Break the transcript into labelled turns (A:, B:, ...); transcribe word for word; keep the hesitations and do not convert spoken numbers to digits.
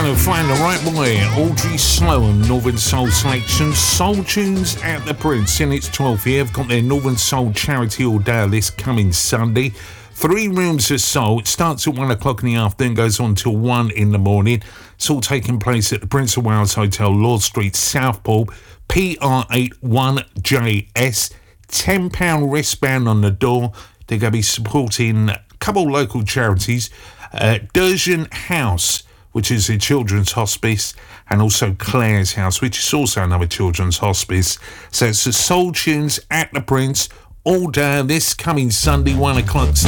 A: trying to find the right boy. Audrey Sloan, Northern Soul Selection. Soul Tunes at the Prince in its twelfth year. They've got their Northern Soul Charity All Day this coming Sunday. Three Rooms of Soul. It starts at one o'clock in the afternoon, goes on till one in the morning. It's all taking place at the Prince of Wales Hotel, Lord Street, Southport, P R eight one J S. ten pounds wristband on the door. They're going to be supporting a couple local charities. Uh, Dersian House, which is a children's hospice, and also Claire's House, which is also another children's hospice. So it's the Soul Tunes at the Prince all day this coming Sunday, one o'clock.